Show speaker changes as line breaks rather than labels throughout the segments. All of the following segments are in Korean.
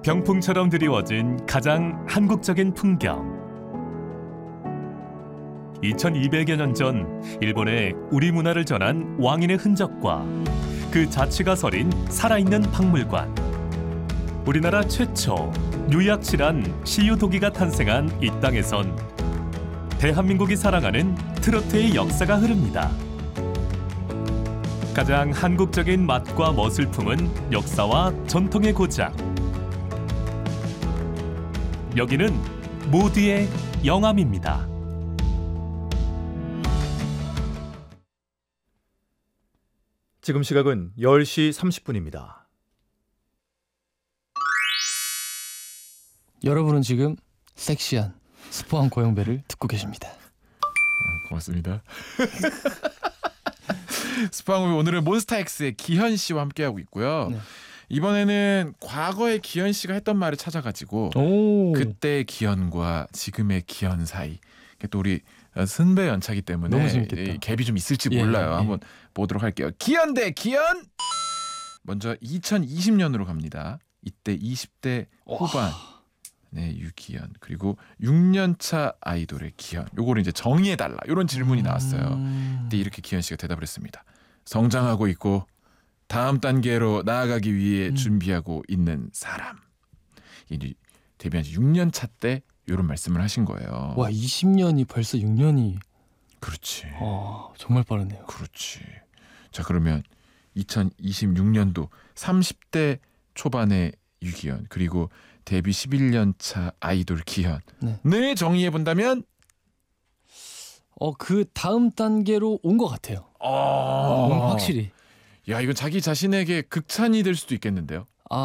병풍처럼 드리워진 가장 한국적인 풍경. 2200여 년 전 일본에 우리 문화를 전한 왕인의 흔적과 그 자취가 서린 살아있는 박물관. 우리나라 최초 유약실한 시유도기가 탄생한 이 땅에선 대한민국이 사랑하는 트로트의 역사가 흐릅니다. 가장 한국적인 맛과 멋을 품은 역사와 전통의 고장. 여기는 모두의 영암입니다.
지금 시각은 10시 30분입니다.
여러분은 지금 섹시한 스포한 고영배를 듣고 계십니다.
고맙습니다. 스포한 오늘은 몬스타엑스의 기현 씨와 함께하고 있고요. 네. 이번에는 과거의 기현 씨가 했던 말을 찾아가지고 그때의 기현과 지금의 기현 사이, 또 우리 선배 연차기 때문에
너무 재밌겠다.
갭이 좀 있을지 몰라요. 한번 보도록 할게요. 기현 대 기현! 먼저 2020년으로 갑니다. 이때 20대 후반 유기현, 그리고 6년차 아이돌의 기현, 요거를 이제 정의해달라, 이런 질문이 나왔어요. 그때 이렇게 기현 씨가 대답을 했습니다. 성장하고 있고 다음 단계로 나아가기 위해 준비하고 있는 사람. 이제 데뷔한 지 6년 차 때 이런 말씀을 하신 거예요.
와, 20년이 벌써 6년이.
그렇지.
정말 빠르네요.
그렇지. 자, 그러면 2026년도 30대 초반의 유기현, 그리고 데뷔 11년 차 아이돌 기현. 네, 정의해 본다면
그 다음 단계로 온 것 같아요. 확실히.
야, 이건 자기 자신에게 극찬이 될 수도 있겠는데요.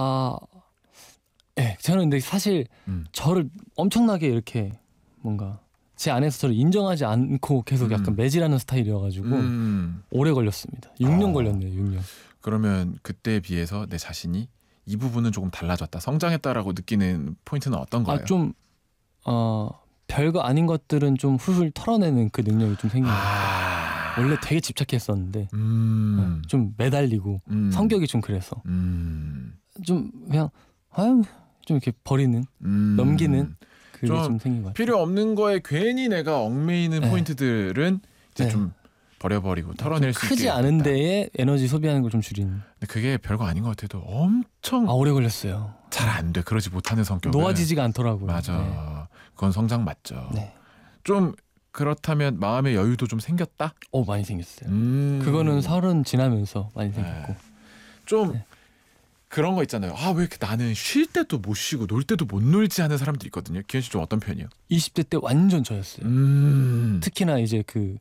네, 저는 근데 사실 저를 엄청나게 이렇게 뭔가 제 안에서 저를 인정하지 않고 계속 약간 매질하는 스타일이어가지고 오래 걸렸습니다. 6년 걸렸네요. 6년.
그러면 그때에 비해서 내 자신이 이 부분은 조금 달라졌다, 성장했다라고 느끼는 포인트는 어떤 거예요?
좀 별거 아닌 것들은 좀 훌훌 털어내는 그 능력이 좀 생긴 것 같아요. 원래 되게 집착했었는데 좀 매달리고 성격이 좀 그래서 좀 그냥 좀 이렇게 버리는, 넘기는 그게 좀 생긴 것 같아요.
필요 없는 거에 괜히 내가 얽매이는 포인트들은 이제 좀 버려버리고 털어낼 수 있게.
크지 않은 데에 에너지 소비하는 걸 좀 줄이는.
근데 그게 별거 아닌 것 같아도 엄청
오래 걸렸어요.
잘 안 돼. 그러지 못하는 성격은
놓아지지가 않더라고요.
맞아. 그건 성장 맞죠.
네.
좀 그렇다면 마음의 여유도 좀 생겼다?
많이 생겼어요. 그거는 30 지나면서 많이 생겼고.
좀 그런 거 있잖아요. 왜 이렇게 나는 쉴 때도 못 쉬고 놀 때도 못 놀지 하는 사람들이 있거든요. 기현 씨 좀 어떤 편이에요?
20대 때 완전 저였어요. 특히나 이제 그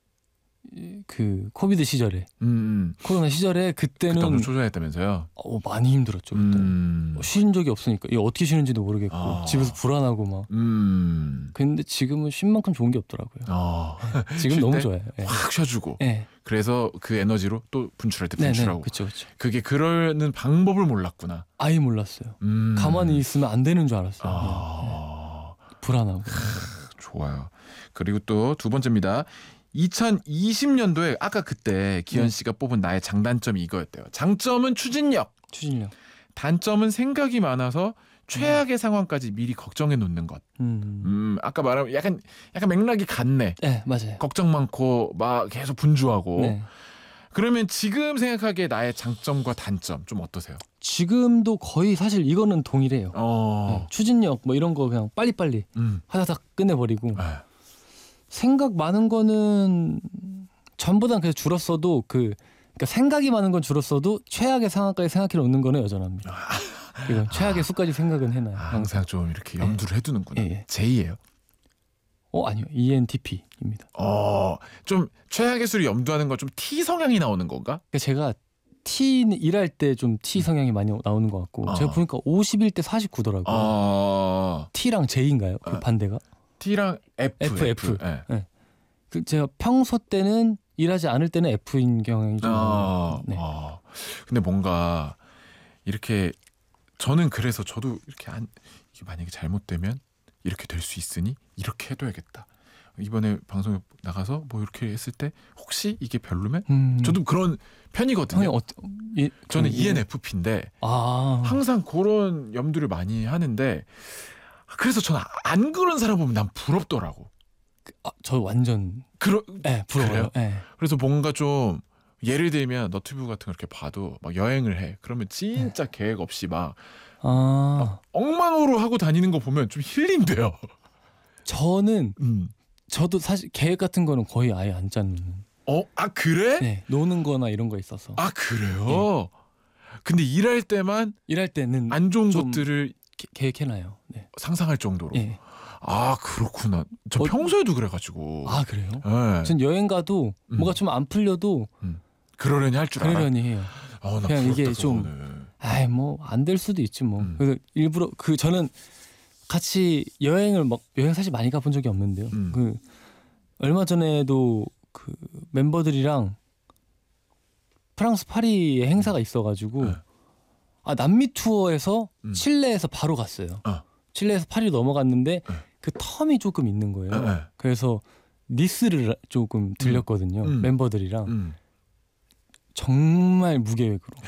코비드 시절에, 코로나 시절에 그때는
엄청 초조했다면서요?
많이 힘들었죠. 그때. 쉰 적이 없으니까 이거 어떻게 쉬는지도 모르겠고 집에서 불안하고 막. 근데 지금은 쉰 만큼 좋은 게 없더라고요. 지금 너무 좋아요.
확 쉬어주고.
네.
그래서 그 에너지로 또 분출할 때 분출하고.
그렇죠.
그게 그러는 방법을 몰랐구나.
아예 몰랐어요. 가만히 있으면 안 되는 줄 알았어요. 불안하고.
좋아요. 그리고 또 두 번째입니다. 2020년도에 아까 그때 기현 씨가 뽑은 나의 장단점이 이거였대요. 장점은 추진력. 단점은 생각이 많아서 최악의 상황까지 미리 걱정해 놓는 것. 아까 말한 약간 맥락이 같네.
네, 맞아요.
걱정 많고 막 계속 분주하고.
네.
그러면 지금 생각하기에 나의 장점과 단점 좀 어떠세요?
지금도 거의 사실 이거는 동일해요. 추진력 뭐 이런 거 그냥 빨리빨리 하다닥 끝내버리고. 생각 많은 거는 전보단 그래서 줄었어도 그러니까 생각이 많은 건 줄었어도 최악의 상황까지 생각해 놓는 거는 여전합니다. 이건 최악의 수까지 생각은 해놔요.
항상 좀 이렇게 염두를 해두는구나. J예요?
아니요, ENTP입니다.
좀 최악의 수를 염두하는 건 좀 T 성향이 나오는 건가?
그러니까 제가 T 일할 때 좀 T 성향이 많이 나오는 것 같고 제가 보니까 51대 49더라고요. T랑 J인가요? 그 반대가?
T랑 F.
네. 제가 평소 때는 일하지 않을 때는 F인 경향이 좀 많아요.
근데 뭔가 이렇게 저는 그래서 저도 이렇게 이게 만약에 잘못되면 이렇게 될 수 있으니 이렇게 해둬야겠다. 이번에 방송에 나가서 뭐 이렇게 했을 때 혹시 이게 별로면 저도 그런 편이거든요.
형이
저는 ENFP인데 항상 그런 염두를 많이 하는데 그래서 저는 안 그런 사람 보면 난 부럽더라고.
저 완전 부러워요.
그래서 뭔가 좀 예를 들면 너튜브 같은 거 이렇게 봐도 막 여행을 해. 그러면 진짜 계획 없이 막 엉망으로 하고 다니는 거 보면 좀 힐링돼요.
저도 사실 계획 같은 거는 거의 아예 안 짜는.
그래?
네, 노는 거나 이런 거 있어서.
그래요?
네.
근데 일할 때는 안 좋은 것들을
계획해놔요. 네.
상상할 정도로.
네.
그렇구나. 저 평소에도 그래가지고.
그래요?
네.
전 여행 가도 뭐가 좀 안 풀려도
그러려니 할 줄 알아.
그러려니 해요.
나
그냥 이게
부럽다,
좀 뭐 안 될 수도 있지 뭐. 그래서 일부러 저는 같이 여행 사실 많이 가본 적이 없는데요. 얼마 전에도 그 멤버들이랑 프랑스 파리에 행사가 있어가지고 남미 투어에서 칠레에서 바로 갔어요. 칠레에서 파리로 넘어갔는데 그 텀이 조금 있는 거예요. 그래서 니스를 조금 들렸거든요. 멤버들이랑. 정말 무계획으로.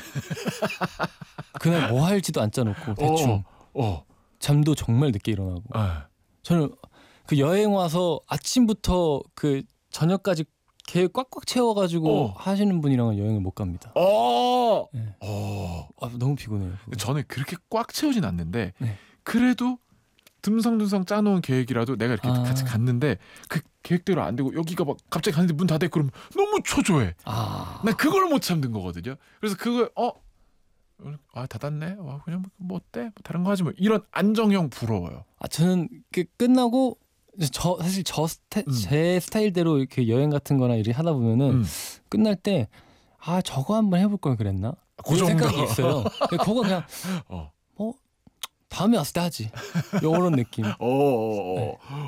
그날 뭐 할지도 안 짜놓고 대충. 잠도 정말 늦게 일어나고. 저는 그 여행 와서 아침부터 그 저녁까지 계획 꽉꽉 채워가지고 하시는 분이랑은 여행을 못 갑니다. 네. 너무 피곤해요. 그거.
저는 그렇게 꽉 채우진 않는데
네.
그래도 듬성듬성 짜놓은 계획이라도 내가 이렇게 같이 갔는데 그 계획대로 안 되고 여기가 막 갑자기 갔는데 문 닫아 그러면 너무 초조해. 난 그걸 못 참는 거거든요. 그래서 그걸 닫았네. 그냥 뭐 어때? 뭐 다른 거 하지 뭐. 이런 안정형 부러워요.
저는 끝나고 사실 제 스타일대로 이렇게 여행 같은 거나 이렇게 하다 보면은 끝날 때 저거 한번 해볼 걸 그랬나?
그 정도
생각이 있어요. 그거 그냥 다음에 왔을 때 하지. 이런 느낌.
네.